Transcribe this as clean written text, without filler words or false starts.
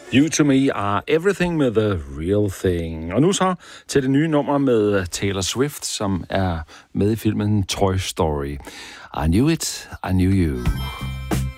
You to me are everything med The Real Thing. Og nu så til det nye nummer med Taylor Swift, som er med i filmen Toy Story. I knew it, I knew you.